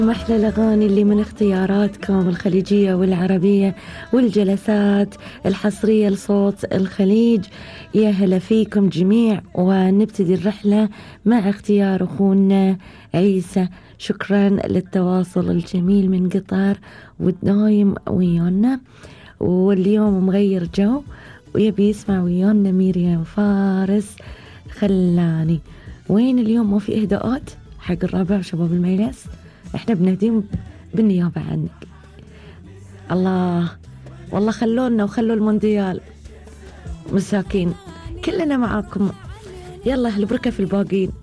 محلى الأغاني اللي من اختياراتكم الخليجية والعربية والجلسات الحصرية لصوت الخليج. يا هلا فيكم جميع، ونبتدي الرحلة مع اختيار أخونا عيسى. شكرا للتواصل الجميل من قطر والدايم ويانا، واليوم مغير جو ويبي يسمع ويانا مريم فارس خلاني. وين اليوم ما في إهداءات حق الربع وشباب الميلس؟ احنا بنهديهم بالنيابة عنك. الله والله خلونا وخلوا المونديال مساكين، كلنا معاكم. يلا البركة في الباقين.